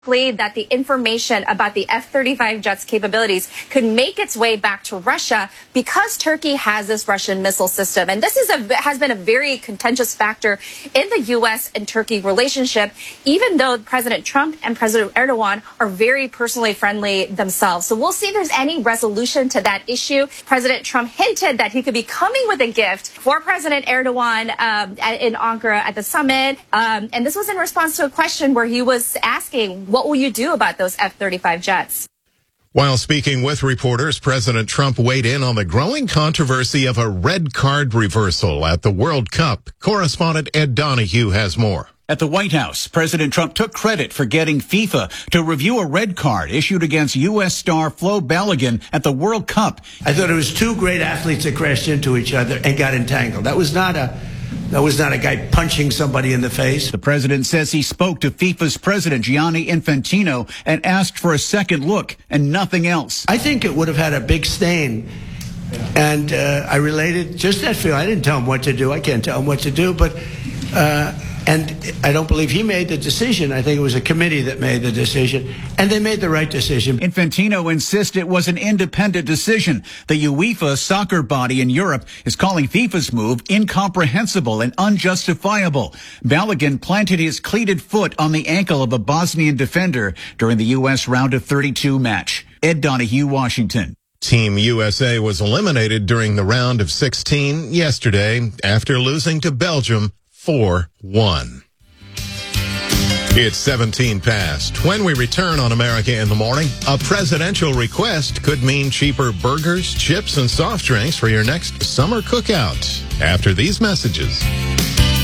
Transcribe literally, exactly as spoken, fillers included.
that the information about the F thirty-five jets capabilities could make its way back to Russia because Turkey has this Russian missile system. And this is a, has been a very contentious factor in the U S and Turkey relationship, even though President Trump and President Erdogan are very personally friendly themselves. So we'll see if there's any resolution to that issue. President Trump hinted that he could be coming with a gift for President Erdogan um, in Ankara at the summit. Um, and this was in response to a question where he was asking, what will you do about those F thirty-five jets? While speaking with reporters, President Trump weighed in on the growing controversy of a red card reversal at the World Cup. Correspondent Ed Donahue has more. At the White House, President Trump took credit for getting FIFA to review a red card issued against U S star Flo Balogun at the World Cup. I thought it was two great athletes that crashed into each other and got entangled. That was not a That was not a guy punching somebody in the face. The president says he spoke to FIFA's president, Gianni Infantino, and asked for a second look and nothing else. I think it would have had a big stain. And uh, I related just that feeling. I didn't tell him what to do. I can't tell him what to do. But uh, and I don't believe he made the decision. I think it was a committee that made the decision. And they made the right decision. Infantino insists it was an independent decision. The UEFA soccer body in Europe is calling FIFA's move incomprehensible and unjustifiable. Balogun planted his cleated foot on the ankle of a Bosnian defender during the U S round of thirty-two match. Ed Donahue, Washington. Team U S A was eliminated during the round of sixteen yesterday after losing to Belgium four one. It's seventeen past. When we return on America in the Morning, a presidential request could mean cheaper burgers, chips, and soft drinks for your next summer cookout. After these messages.